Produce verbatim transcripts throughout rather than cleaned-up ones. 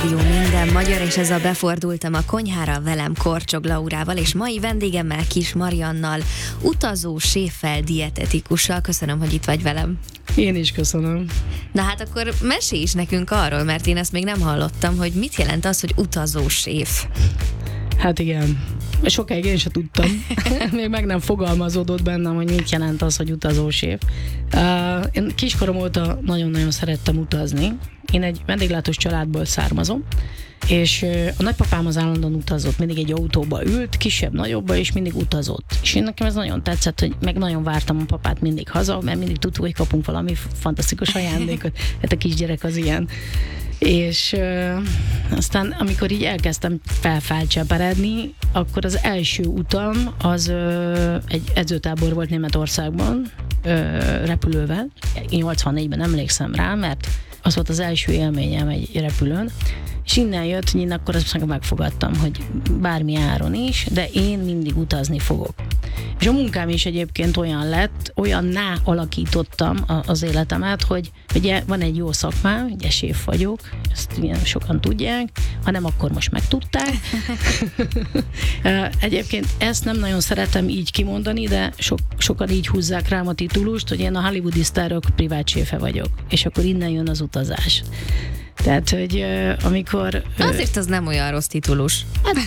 Rádió minden magyar, és ez a Befordultam a konyhára, velem Korcsog Laurával, és mai vendégemmel Kis Mariannal, utazó séffel, dietetikussal. Köszönöm, hogy itt vagy velem. Én is köszönöm. Na hát akkor mesélj is nekünk arról, mert én ezt még nem hallottam, hogy mit jelent az, hogy utazó séf. Hát igen, sokáig én sem tudtam. Még meg nem fogalmazódott bennem, hogy mit jelent az, hogy utazóséf. Uh, én kiskorom óta nagyon-nagyon szerettem utazni. Én egy vendéglátós családból származom, és uh, a nagypapám az állandóan utazott, mindig egy autóba ült, kisebb-nagyobba, és mindig utazott. És én nekem ez nagyon tetszett, hogy meg nagyon vártam a papát mindig haza, mert mindig tudtuk, hogy kapunk valami fantasztikus ajándékot. Hát a kisgyerek az ilyen. És uh, aztán, amikor így elkezdtem felfelcseperedni, akkor az első utam az uh, egy edzőtábor volt Németországban, uh, repülővel. nyolcvannégyben emlékszem rá, mert az volt az első élményem egy repülőn, és innen jött, hogy én akkor azt megfogadtam, hogy bármi áron is, de én mindig utazni fogok. És a munkám is egyébként olyan lett, olyanná alakítottam az életemet, hogy ugye van egy jó szakmám, ugye séf vagyok, ezt ilyen sokan tudják, ha nem, akkor most megtudták. Egyébként ezt nem nagyon szeretem így kimondani, de so, sokan így húzzák rám a titulust, hogy én a hollywoodi sztárok privát séfe vagyok, és akkor innen jön az utazás. Tehát, hogy uh, amikor... Uh, Azért az nem olyan rossz titulus. Hát,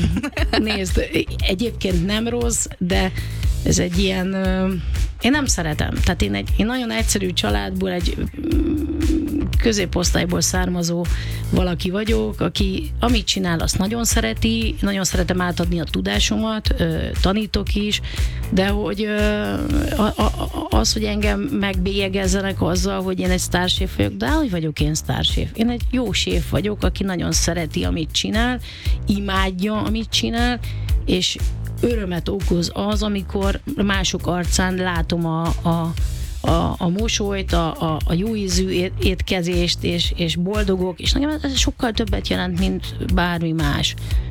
nézd, egyébként nem rossz, de ez egy ilyen... Uh, én nem szeretem. Tehát én egy én nagyon egyszerű családból, egy középosztályból származó valaki vagyok, aki amit csinál, azt nagyon szereti, nagyon szeretem átadni a tudásomat, uh, tanítok is, de hogy uh, a, a, az, hogy engem megbélyegezzenek azzal, hogy én egy sztárséf vagyok, de hogy vagyok én sztárséf? Én egy jó séf vagyok, aki nagyon szereti, amit csinál, imádja, amit csinál, és örömet okoz az, amikor mások arcán látom a, a, a, a mosolyt, a, a, a jó ízű étkezést, és, és boldogok, és nekem ez sokkal többet jelent, mint bármi más.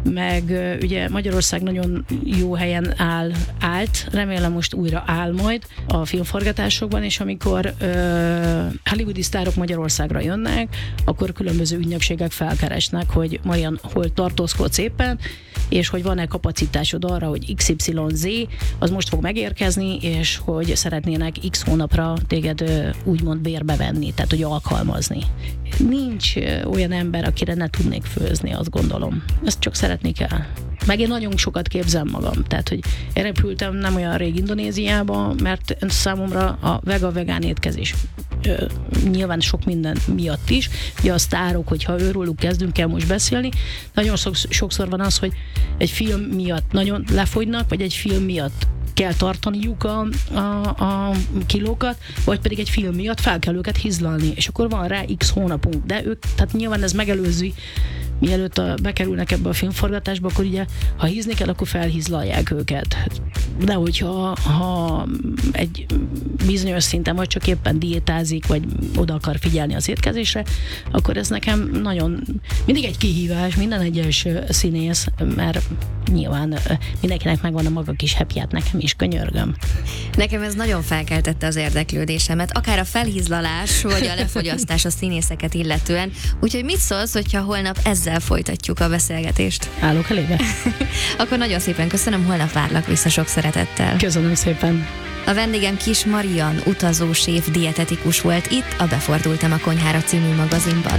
Meg ugye Magyarország nagyon jó helyen áll, állt, remélem most újra áll majd a filmforgatásokban, és amikor uh, hollywoodi sztárok Magyarországra jönnek, akkor különböző ügynökségek felkeresnek, hogy Marian, hol tartózkodsz éppen, és hogy van-e kapacitásod arra, hogy iksz ipszilon zé az most fog megérkezni, és hogy szeretnének X hónapra téged úgymond bérbe venni, tehát hogy alkalmazni. Nincs olyan ember, akire ne tudnék főzni, azt gondolom. Ezt csak szeretni kell. Meg én nagyon sokat képzem magam, tehát hogy én repültem nem olyan rég Indonéziába, mert számomra a vega-vegán étkezés ö, nyilván sok minden miatt is, ugye a sztárok, hogyha őróluk kezdünk el most beszélni, nagyon sokszor van az, hogy egy film miatt nagyon lefogynak, vagy egy film miatt kell tartaniuk a, a, a kilókat, vagy pedig egy film miatt fel kell őket hizlalni, és akkor van rá x hónapunk, de ők, tehát nyilván ez megelőzi, mielőtt a, bekerülnek ebbe a filmforgatásba, akkor ugye, ha hízni kell, akkor felhizlalják őket. De hogyha ha egy bizonyos szinten, vagy csak éppen diétázik, vagy oda akar figyelni az étkezésre, akkor ez nekem nagyon, mindig egy kihívás, minden egyes színész, mert nyilván mindenkinek megvan a maga kis happyját, nekem is, könyörgöm. Nekem ez nagyon felkeltette az érdeklődésemet, akár a felhizlalás, vagy a lefogyasztás a színészeket illetően. Úgyhogy mit szólsz, hogyha holnap ezzel folytatjuk a beszélgetést? Állok elébe. Akkor nagyon szépen köszönöm, holnap várlak vissza sok szeretettel. Köszönöm szépen. A vendégem Kis Marian, utazó séf, dietetikus volt itt a Befordultam a konyhára című magazinban.